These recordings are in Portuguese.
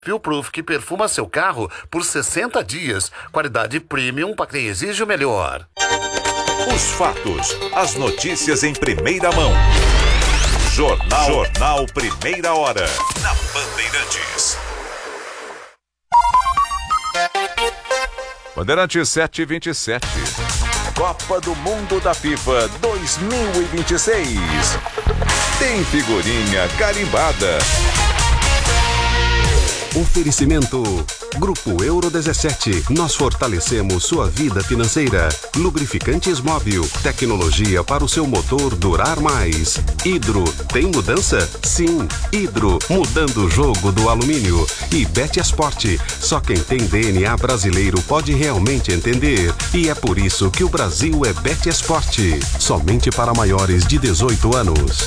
Fuelproof que perfuma seu carro por 60 dias. Qualidade premium para quem exige o melhor. Os fatos, as notícias em primeira mão. Jornal Primeira Hora. Na Bandeirantes. Bandeirantes 7h27. Copa do Mundo da FIFA 2026. Tem figurinha carimbada. Oferecimento Grupo Euro 17. Nós fortalecemos sua vida financeira. Lubrificantes Móbil. Tecnologia para o seu motor durar mais. Hidro. Tem mudança? Sim. Hidro. Mudando o jogo do alumínio. E Betesport. Só quem tem DNA brasileiro pode realmente entender. E é por isso que o Brasil é Betesport. Somente para maiores de 18 anos.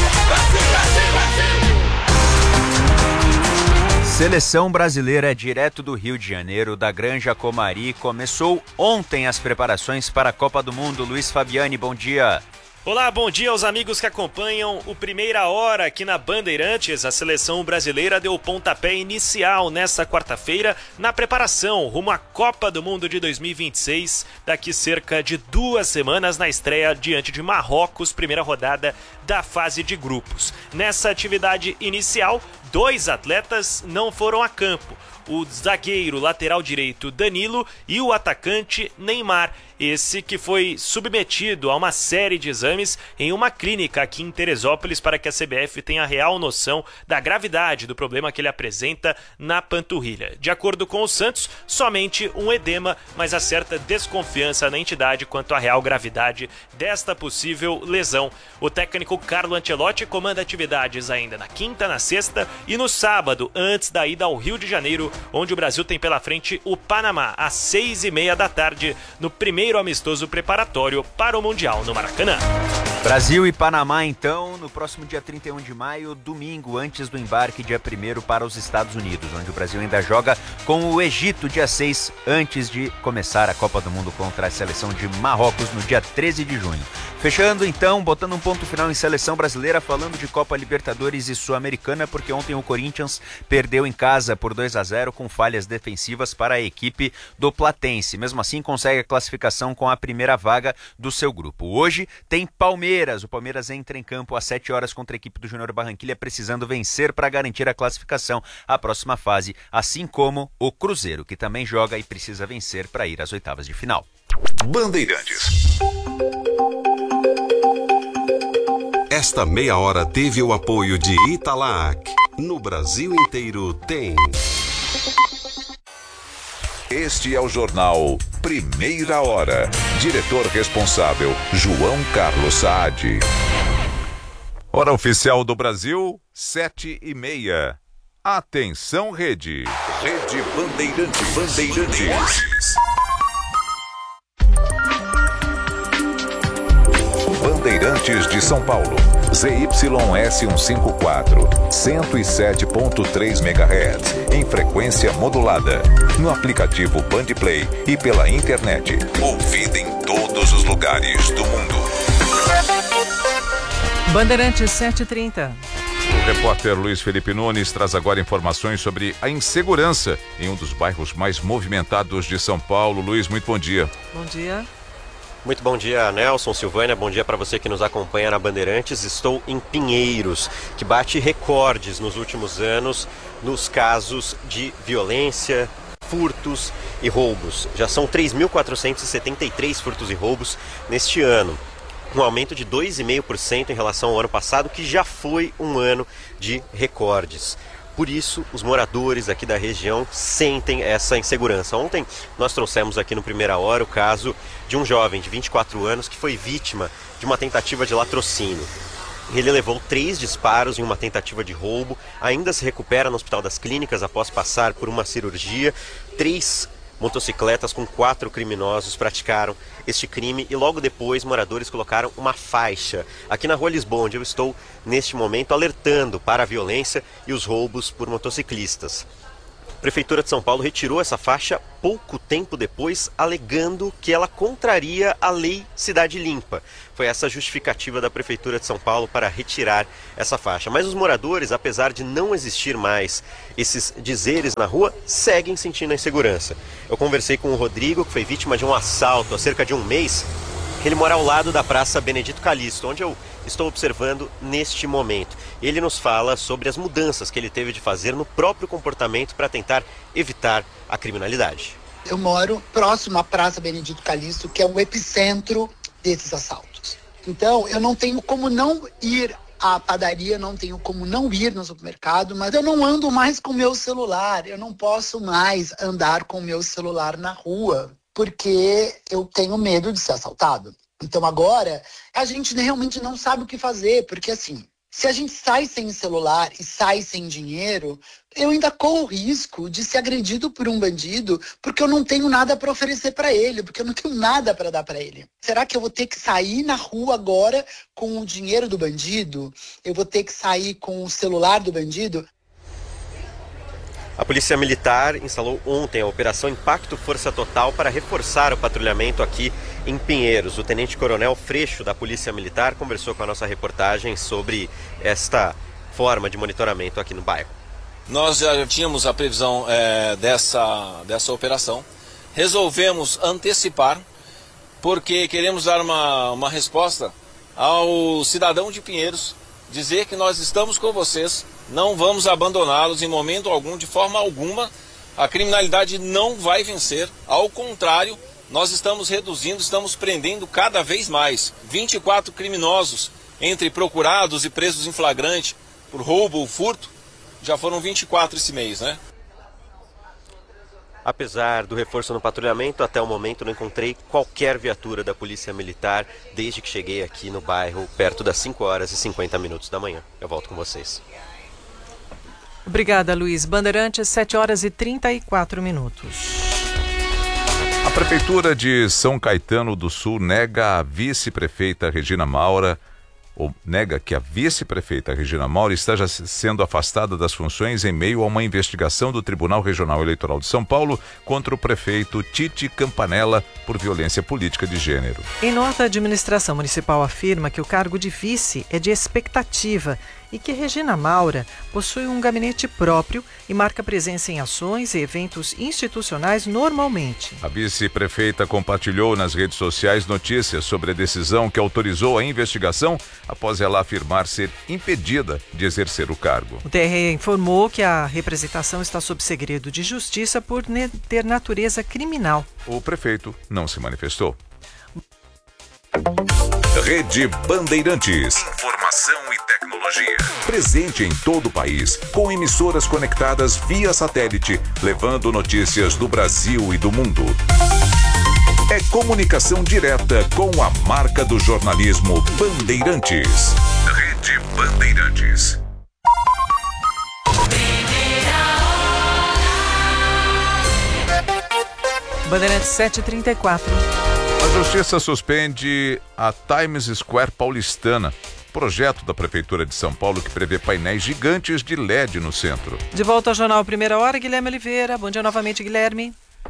Seleção brasileira direto do Rio de Janeiro, da Granja Comari, começou ontem as preparações para a Copa do Mundo. Luiz Fabiani, bom dia. Olá, bom dia aos amigos que acompanham o Primeira Hora aqui na Bandeirantes. A seleção brasileira deu o pontapé inicial nesta quarta-feira na preparação rumo à Copa do Mundo de 2026, daqui cerca de 2 semanas na estreia diante de Marrocos, primeira rodada da fase de grupos. Nessa atividade inicial, 2 atletas não foram a campo. O zagueiro lateral direito Danilo e o atacante Neymar, esse que foi submetido a uma série de exames em uma clínica aqui em Teresópolis para que a CBF tenha real noção da gravidade do problema que ele apresenta na panturrilha. De acordo com o Santos, somente um edema, mas há certa desconfiança na entidade quanto à real gravidade desta possível lesão. O técnico Carlo Ancelotti comanda atividades ainda na quinta, na sexta e no sábado, antes da ida ao Rio de Janeiro, onde o Brasil tem pela frente o Panamá, às 6h30 da tarde, no primeiro amistoso preparatório para o Mundial no Maracanã. Brasil e Panamá, então, no próximo dia 31 de maio, domingo, antes do embarque, dia 1º, para os Estados Unidos, onde o Brasil ainda joga com o Egito, dia 6, antes de começar a Copa do Mundo contra a seleção de Marrocos, no dia 13 de junho. Fechando, então, botando um ponto final em seleção brasileira, falando de Copa Libertadores e Sul-Americana, porque ontem o Corinthians perdeu em casa por 2-0 com falhas defensivas para a equipe do Platense. Mesmo assim, consegue a classificação com a primeira vaga do seu grupo. Hoje tem Palmeiras. O Palmeiras entra em campo às 7 horas contra a equipe do Júnior Barranquilla, precisando vencer para garantir a classificação à próxima fase, assim como o Cruzeiro, que também joga e precisa vencer para ir às oitavas de final. Bandeirantes. Esta meia hora teve o apoio de Italac. No Brasil inteiro tem. Este é o Jornal Primeira Hora. Diretor responsável, João Carlos Saad. Hora oficial do Brasil, 7h30. Atenção, Rede. Rede Bandeirantes. Bandeirantes de São Paulo. ZYS154, 107.3 MHz, em frequência modulada. No aplicativo Bandplay e pela internet. Ouvida em todos os lugares do mundo. Bandeirantes 7h30. O repórter Luiz Felipe Nunes traz agora informações sobre a insegurança em um dos bairros mais movimentados de São Paulo. Luiz, muito bom dia. Bom dia. Muito bom dia, Nelson, Silvânia, bom dia para você que nos acompanha na Bandeirantes. Estou em Pinheiros, que bate recordes nos últimos anos nos casos de violência, furtos e roubos. Já são 3.473 furtos e roubos neste ano, um aumento de 2,5% em relação ao ano passado, que já foi um ano de recordes. Por isso, os moradores aqui da região sentem essa insegurança. Ontem nós trouxemos aqui no Primeira Hora o caso de um jovem de 24 anos que foi vítima de uma tentativa de latrocínio. Ele levou 3 disparos em uma tentativa de roubo, ainda se recupera no Hospital das Clínicas após passar por uma cirurgia. 3 motocicletas com 4 criminosos praticaram este crime e logo depois moradores colocaram uma faixa aqui na Rua Lisboa, onde eu estou neste momento, alertando para a violência e os roubos por motociclistas. A Prefeitura de São Paulo retirou essa faixa pouco tempo depois, alegando que ela contraria a Lei Cidade Limpa. Foi essa a justificativa da Prefeitura de São Paulo para retirar essa faixa. Mas os moradores, apesar de não existir mais esses dizeres na rua, seguem sentindo a insegurança. Eu conversei com o Rodrigo, que foi vítima de um assalto há cerca de um mês. Ele mora ao lado da Praça Benedito Calixto, onde eu estou observando neste momento. Ele nos fala sobre as mudanças que ele teve de fazer no próprio comportamento para tentar evitar a criminalidade. Eu moro próximo à Praça Benedito Calixto, que é o epicentro desses assaltos. Então, eu não tenho como não ir à padaria, não tenho como não ir no supermercado, mas eu não ando mais com o meu celular. Eu não posso mais andar com o meu celular na rua, porque eu tenho medo de ser assaltado. Então agora, a gente realmente não sabe o que fazer, porque assim, se a gente sai sem celular e sai sem dinheiro, eu ainda corro o risco de ser agredido por um bandido, porque eu não tenho nada para oferecer para ele, porque eu não tenho nada para dar para ele. Será que eu vou ter que sair na rua agora com o dinheiro do bandido? Eu vou ter que sair com o celular do bandido? A Polícia Militar instalou ontem a Operação Impacto Força Total para reforçar o patrulhamento aqui em Pinheiros. O Tenente-Coronel Freixo, da Polícia Militar, conversou com a nossa reportagem sobre esta forma de monitoramento aqui no bairro. Nós já tínhamos a previsão dessa operação. Resolvemos antecipar, porque queremos dar uma resposta ao cidadão de Pinheiros, dizer que nós estamos com vocês, não vamos abandoná-los em momento algum, de forma alguma. A criminalidade não vai vencer, ao contrário, nós estamos reduzindo, estamos prendendo cada vez mais. 24 criminosos, entre procurados e presos em flagrante por roubo ou furto, já foram 24 esse mês, né? Apesar do reforço no patrulhamento, até o momento não encontrei qualquer viatura da Polícia Militar desde que cheguei aqui no bairro, perto das 5h50 da manhã. Eu volto com vocês. Obrigada, Luiz. Bandeirantes, 7h34. A Prefeitura de São Caetano do Sul nega a vice-prefeita Regina Maura, ou nega que a vice-prefeita Regina Maura esteja sendo afastada das funções em meio a uma investigação do Tribunal Regional Eleitoral de São Paulo contra o prefeito Tite Campanella por violência política de gênero. Em nota, a administração municipal afirma que o cargo de vice é de expectativa e que Regina Maura possui um gabinete próprio e marca presença em ações e eventos institucionais normalmente. A vice-prefeita compartilhou nas redes sociais notícias sobre a decisão que autorizou a investigação após ela afirmar ser impedida de exercer o cargo. O TRE informou que a representação está sob segredo de justiça por ter natureza criminal. O prefeito não se manifestou. Rede Bandeirantes. Informação e tecnologia. Presente em todo o país, com emissoras conectadas via satélite, levando notícias do Brasil e do mundo. É comunicação direta com a marca do jornalismo Bandeirantes. Rede Bandeirantes. Bandeirantes 7h34. A Justiça suspende a Times Square paulistana, projeto da Prefeitura de São Paulo que prevê painéis gigantes de LED no centro. De volta ao Jornal Primeira Hora, Guilherme Oliveira. Bom dia novamente, Guilherme.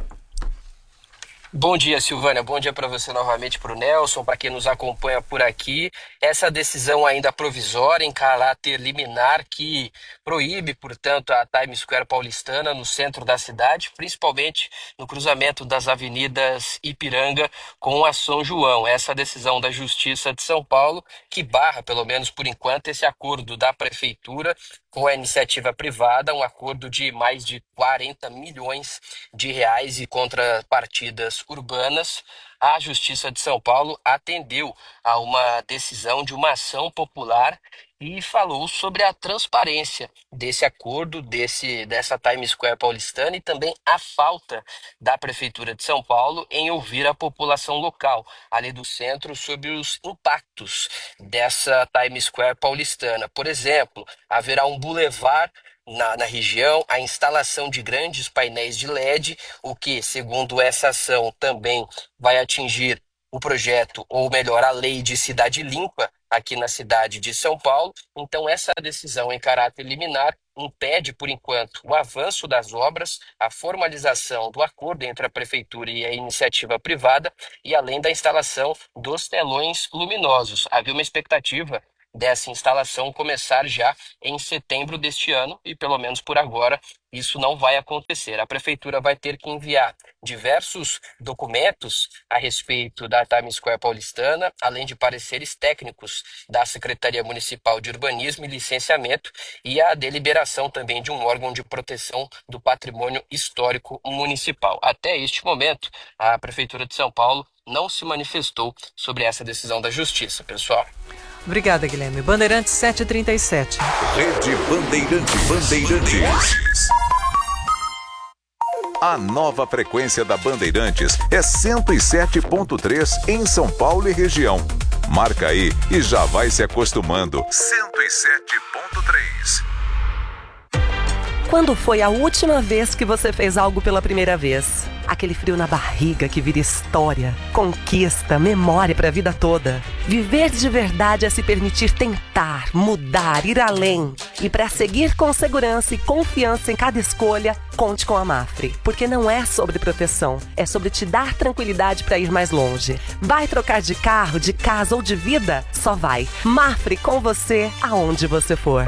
Bom dia, Silvânia. Bom dia para você novamente, para o Nelson, para quem nos acompanha por aqui. Essa decisão ainda provisória, em caráter liminar, que proíbe, portanto, a Times Square paulistana no centro da cidade, principalmente no cruzamento das avenidas Ipiranga com a São João. Essa decisão da Justiça de São Paulo, que barra, pelo menos por enquanto, esse acordo da Prefeitura com a iniciativa privada, um acordo de mais de 40 milhões de reais e contrapartidas urbanas. A Justiça de São Paulo atendeu a uma decisão de uma ação popular e falou sobre a transparência desse acordo, dessa Times Square paulistana, e também a falta da Prefeitura de São Paulo em ouvir a população local ali do centro sobre os impactos dessa Times Square paulistana. Por exemplo, haverá um bulevar na região, a instalação de grandes painéis de LED, o que, segundo essa ação, também vai atingir o projeto, ou melhor, a lei de cidade limpa aqui na cidade de São Paulo. Então, essa decisão em caráter liminar impede, por enquanto, o avanço das obras, a formalização do acordo entre a Prefeitura e a iniciativa privada e além da instalação dos telões luminosos. Havia uma expectativa dessa instalação começar já em setembro deste ano e, pelo menos por agora, isso não vai acontecer. A Prefeitura vai ter que enviar diversos documentos a respeito da Times Square paulistana, além de pareceres técnicos da Secretaria Municipal de Urbanismo e Licenciamento e a deliberação também de um órgão de proteção do patrimônio histórico municipal. Até este momento, a Prefeitura de São Paulo não se manifestou sobre essa decisão da Justiça, pessoal. Obrigada, Guilherme. Bandeirantes 7h37. Rede Bandeirantes. A nova frequência da Bandeirantes é 107.3 em São Paulo e região. Marca aí e já vai se acostumando. 107.3. Quando foi a última vez que você fez algo pela primeira vez? Aquele frio na barriga que vira história, conquista, memória para a vida toda. Viver de verdade é se permitir tentar, mudar, ir além. E para seguir com segurança e confiança em cada escolha, conte com a Mafre. Porque não é sobre proteção, é sobre te dar tranquilidade para ir mais longe. Vai trocar de carro, de casa ou de vida? Só vai. Mafre com você, aonde você for.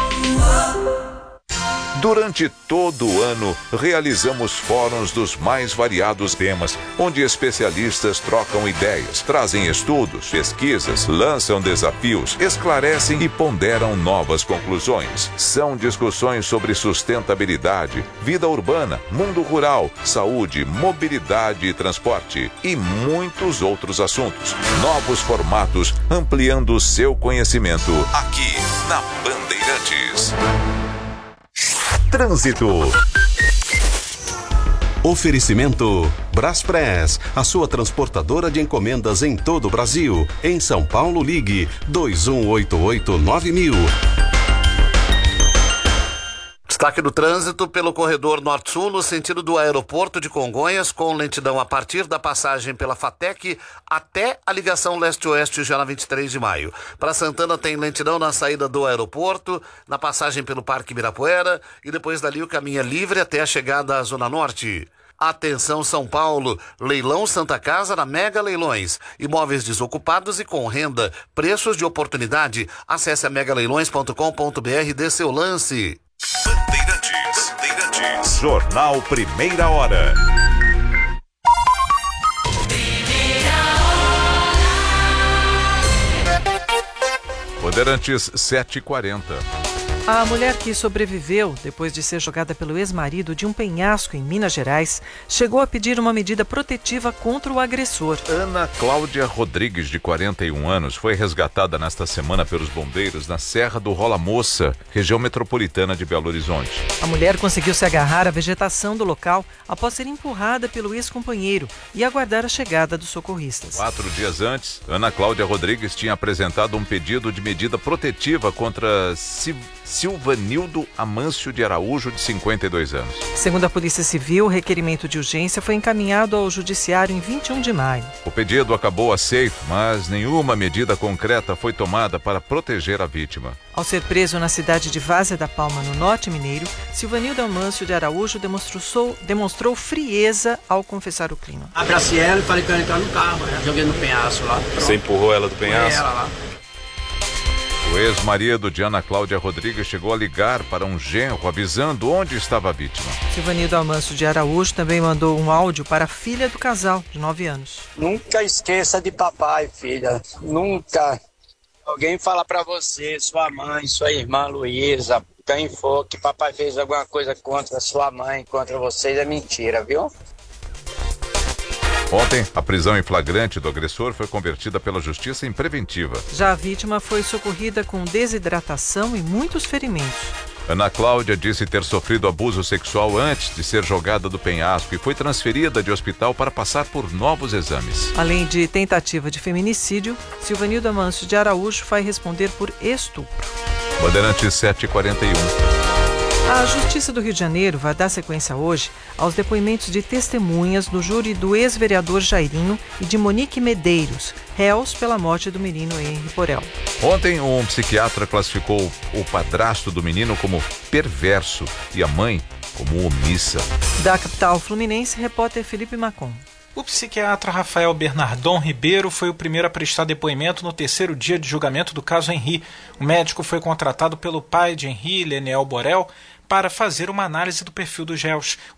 Durante todo o ano, realizamos fóruns dos mais variados temas, onde especialistas trocam ideias, trazem estudos, pesquisas, lançam desafios, esclarecem e ponderam novas conclusões. São discussões sobre sustentabilidade, vida urbana, mundo rural, saúde, mobilidade e transporte e muitos outros assuntos. Novos formatos, ampliando o seu conhecimento aqui na Bandeirantes. Trânsito. Oferecimento Braspress, a sua transportadora de encomendas em todo o Brasil. Em São Paulo, ligue 2188-9000. Destaque do trânsito pelo corredor Norte-Sul, no sentido do aeroporto de Congonhas, com lentidão a partir da passagem pela FATEC até a ligação leste-oeste, já na 23 de maio. Para Santana tem lentidão na saída do aeroporto, na passagem pelo Parque Ibirapuera e depois dali o caminho é livre até a chegada à Zona Norte. Atenção São Paulo, leilão Santa Casa na Mega Leilões, imóveis desocupados e com renda, preços de oportunidade. Acesse a megaleilões.com.br e dê seu lance. Bandeirantes. Jornal Primeira Hora. Bandeirantes 7h40. A mulher que sobreviveu depois de ser jogada pelo ex-marido de um penhasco em Minas Gerais chegou a pedir uma medida protetiva contra o agressor. Ana Cláudia Rodrigues, de 41 anos, foi resgatada nesta semana pelos bombeiros na Serra do Rola Moça, região metropolitana de Belo Horizonte. A mulher conseguiu se agarrar à vegetação do local após ser empurrada pelo ex-companheiro e aguardar a chegada dos socorristas. 4 dias antes, Ana Cláudia Rodrigues tinha apresentado um pedido de medida protetiva contra Silvanildo Amâncio de Araújo, de 52 anos. Segundo a Polícia Civil, o requerimento de urgência foi encaminhado ao Judiciário em 21 de maio. O pedido acabou aceito, mas nenhuma medida concreta foi tomada para proteger a vítima. Ao ser preso na cidade de Várzea da Palma, no Norte Mineiro, Silvanildo Amâncio de Araújo demonstrou frieza ao confessar o crime. A Graciela, falei que eu ia entrar no carro, né? Joguei no penhasco lá. Pronto. Você empurrou ela do penhasco? Ela lá. O ex-marido de Ana Cláudia Rodrigues chegou a ligar para um genro avisando onde estava a vítima. Silvanildo Amâncio de Araújo também mandou um áudio para a filha do casal, de 9 anos. Nunca esqueça de papai, filha. Nunca. Alguém fala para você, sua mãe, sua irmã Luísa, quem for que papai fez alguma coisa contra sua mãe, contra vocês, é mentira, viu? Ontem, a prisão em flagrante do agressor foi convertida pela Justiça em preventiva. Já a vítima foi socorrida com desidratação e muitos ferimentos. Ana Cláudia disse ter sofrido abuso sexual antes de ser jogada do penhasco e foi transferida de hospital para passar por novos exames. Além de tentativa de feminicídio, Silvanildo Amâncio de Araújo vai responder por estupro. Bandeirantes 7h41. A Justiça do Rio de Janeiro vai dar sequência hoje aos depoimentos de testemunhas no júri do ex-vereador Jairinho e de Monique Medeiros, réus pela morte do menino Henri Borel. Ontem, um psiquiatra classificou o padrasto do menino como perverso e a mãe como omissa. Da capital fluminense, repórter Felipe Macon. O psiquiatra Rafael Bernardon Ribeiro foi o primeiro a prestar depoimento no terceiro dia de julgamento do caso Henri. O médico foi contratado pelo pai de Henri, Leniel Borel, para fazer uma análise do perfil dos réus.